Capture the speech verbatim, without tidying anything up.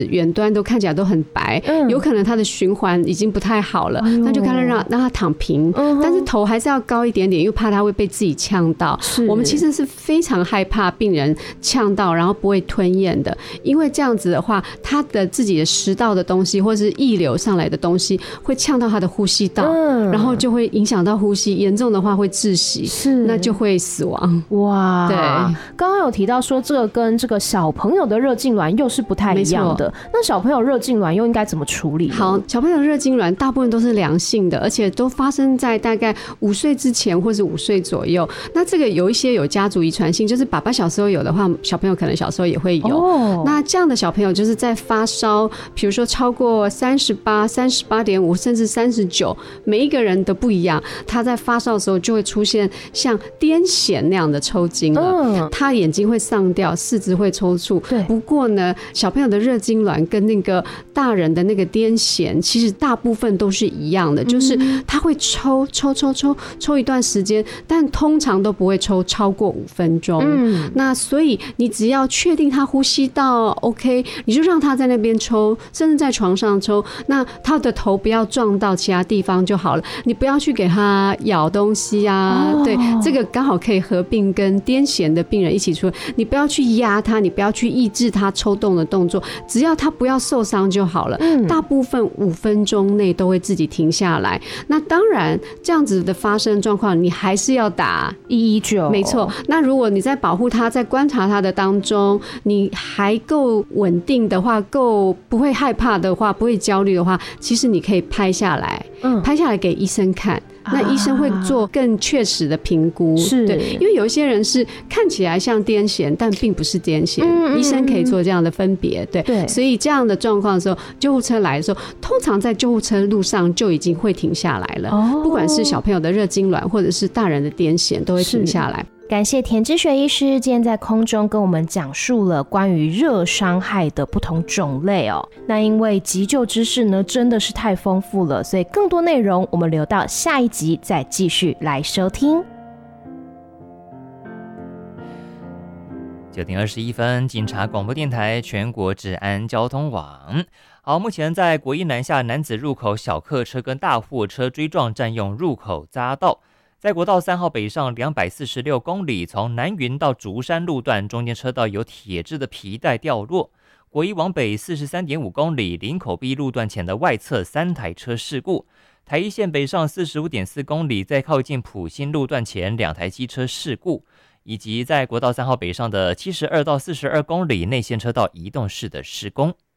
远端都看起来都很白，嗯、有可能他的循环已经不太好了，哎、那就干脆让让他躺平，嗯、但是头还是要高一点点，又怕他会被自己呛到。我们其实是非常害怕病人呛到，然后不会吞咽的，因为这样子的话，他的自己的食道的东西或是液流上来的东西会呛到他的呼吸道，嗯、然后就会影响到呼吸，严重的话会窒息，是那就会死亡。哇，对， 刚刚有提到说这个跟这个小朋友的热痉挛又是不太一样的，那小朋友热痉挛又应该怎么处理？ 好，小朋友热痉挛大部分都是良性的，而且都发生在大概五岁之前或是五岁左右。那这个有一些有家族遗传性，就是爸爸小时候有的话，小朋友可能小时候也会有。哦、那这样的小朋友就是在发烧，比如说超过三十八、三十八点五，甚至三十九，每一个人都不一样。他在发烧的时候就会出现像癫痫那样的抽筋了，嗯、他眼睛会上吊，四肢会抽搐。对，不过呢，小朋友的热痉挛跟那个大人的那个癫痫，其实大部分都是一样的，就是他会抽抽抽抽抽一段时间，但通常都不会抽超过五分钟。嗯，那所以你只要确定他呼吸道 OK， 你就让他在那边抽，甚至在床上抽。那他的头不要撞到其他地方就好了，你不要去给他咬东西啊。哦、对，这个刚好可以合并跟癫痫的病人一起出。你不要去压他，你不要去抑制他抽动的动作，只要他不要受伤就好了。嗯、大部分五分钟内都会自己停下来。那当然，这样子的发生状况，你还是要打一一九。没错。那如果你在保护他、在观察他的当中，你还够稳定的话，够不会害怕的话，不会焦虑的话，其实你可以拍下来，嗯、拍下来给医生看。那医生会做更确实的评估，是对，因为有一些人是看起来像癫痫，但并不是癫痫，嗯嗯嗯医生可以做这样的分别，对，对，所以这样的状况的时候，救护车来的时候，通常在救护车路上就已经会停下来了，哦、不管是小朋友的热痉挛，或者是大人的癫痫，都会停下来。 感谢田之学医师今天在空中跟我们讲述了关于热伤害的不同种类哦。那因为急救知识呢真的是太丰富了，所以更多内容我们留到下一集再继续来收听。 九点二十一分，警察广播电台全国治安交通网。好，目前在国一南下男子入口，小客车跟大货车追撞，占用入口匝道。在国道三号北上两百四十六公里，从南云到竹山路段，中间车道有铁质的皮带掉落。国一往北四十三点五公里，林口B路段前的外侧三台车事故。台一线北上四十五点四公里，在靠近埔心路段前两台机车事故，以及在国道三号北上的七十二到四十二公里内线车道移动式的施工。